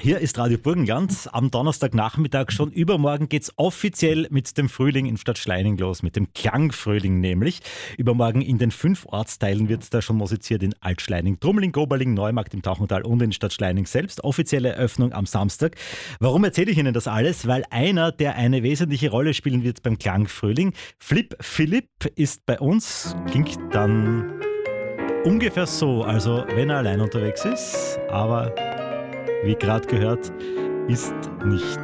Hier ist Radio Burgenland. Am Donnerstagnachmittag schon. Übermorgen geht es offiziell mit dem Frühling in Stadtschleining los, mit dem Klangfrühling nämlich. Übermorgen in den 5 Ortsteilen wird da schon musiziert, in Altschleining, Drumling, Goberling, Neumarkt im Tauchental und in Stadtschleining selbst. Offizielle Eröffnung am Samstag. Warum erzähle ich Ihnen das alles? Weil einer, der eine wesentliche Rolle spielen wird beim Klangfrühling, Flip Philipp, ist bei uns. Klingt dann ungefähr so, also wenn er allein unterwegs ist, aber wie gerade gehört, ist nicht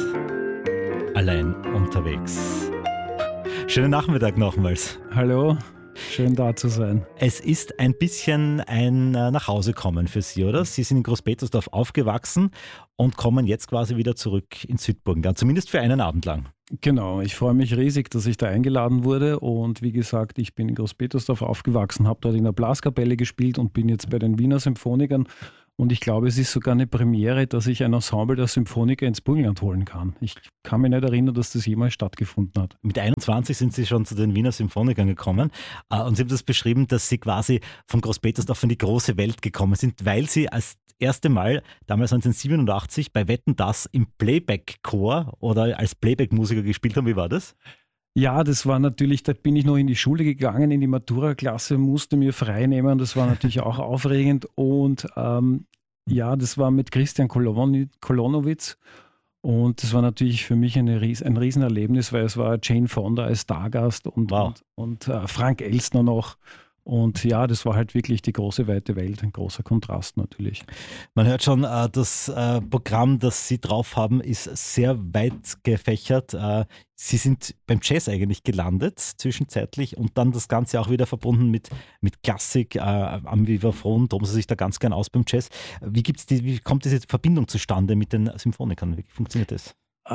allein unterwegs. Schönen Nachmittag nochmals. Hallo, schön da zu sein. Es ist ein bisschen ein Nachhausekommen für Sie, oder? Sie sind in Großpetersdorf aufgewachsen und kommen jetzt quasi wieder zurück in Südburgenland, zumindest für einen Abend lang. Genau, ich freue mich riesig, dass ich da eingeladen wurde und wie gesagt, ich bin in Großpetersdorf aufgewachsen, habe dort in der Blaskapelle gespielt und bin jetzt bei den Wiener Symphonikern. Und ich glaube, es ist sogar eine Premiere, dass ich ein Ensemble der Symphoniker ins Burgenland holen kann. Ich kann mich nicht erinnern, dass das jemals stattgefunden hat. Mit 21 sind Sie schon zu den Wiener Symphonikern gekommen und Sie haben das beschrieben, dass Sie quasi von Großpetersdorf in die große Welt gekommen sind, weil Sie als erste Mal damals 1987 bei Wetten, dass im Playback-Chor oder als Playback-Musiker gespielt haben. Wie war das? Ja, das war natürlich, da bin ich noch in die Schule gegangen, in die Matura-Klasse, musste mir frei nehmen. Das war natürlich auch aufregend. Und ja, das war mit Christian Kolonowitz. Und das war natürlich für mich ein Riesenerlebnis, weil es war Jane Fonda als Stargast und Frank Elstner noch. Und ja, das war halt wirklich die große, weite Welt, ein großer Kontrast natürlich. Man hört schon, das Programm, das Sie drauf haben, ist sehr weit gefächert. Sie sind beim Jazz eigentlich gelandet, zwischenzeitlich, und dann das Ganze auch wieder verbunden mit Klassik, am Vivaphon, toben Sie sich da ganz gern aus beim Jazz. Wie kommt diese Verbindung zustande mit den Symphonikern? Wie funktioniert das?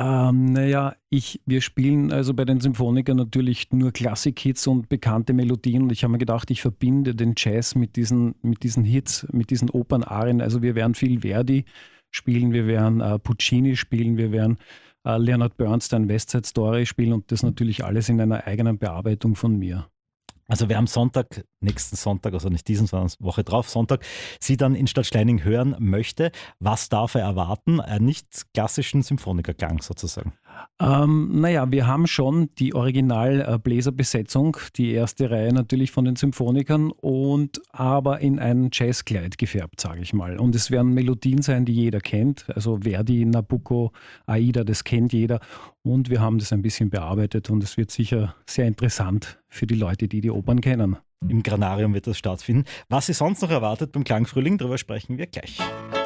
Wir spielen also bei den Symphonikern natürlich nur Klassik-Hits und bekannte Melodien und ich habe mir gedacht, ich verbinde den Jazz mit diesen Hits, mit diesen Opernarien. Also wir werden viel Verdi spielen, wir werden Puccini spielen, wir werden Leonard Bernstein, West Side Story spielen und das natürlich alles in einer eigenen Bearbeitung von mir. Also wer am Sonntag, nächsten Sonntag, also nicht diesen, sondern Woche drauf, Sonntag, Sie dann in Stadtschleining hören möchte, was darf er erwarten? Nicht klassischen Symphonikerklang sozusagen. Wir haben schon die Original-Bläserbesetzung, die erste Reihe natürlich von den Symphonikern, aber in ein Jazzkleid gefärbt, sage ich mal. Und es werden Melodien sein, die jeder kennt. Also Verdi, Nabucco, Aida, das kennt jeder. Und wir haben das ein bisschen bearbeitet und es wird sicher sehr interessant für die Leute, die Opern kennen. Im Granarium wird das stattfinden. Was Sie sonst noch erwartet beim Klangfrühling, darüber sprechen wir gleich.